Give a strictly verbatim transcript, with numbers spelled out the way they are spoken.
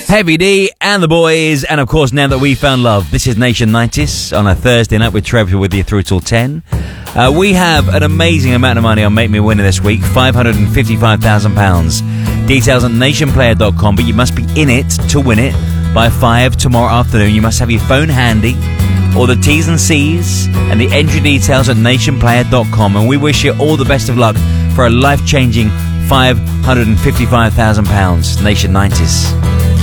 Heavy D and the boys, and of course, Now That We Found Love. This is Nation nineties on a Thursday night with Trevor with you through till ten. Uh, we have an amazing amount of money on Make Me Winner this week, five hundred fifty-five thousand pounds. Details at nation player dot com, but you must be in it to win it by five tomorrow afternoon. You must have your phone handy, or the T's and C's, and the entry details at nation player dot com. And we wish you all the best of luck for a life-changing five hundred fifty-five thousand pounds. Nation nineties.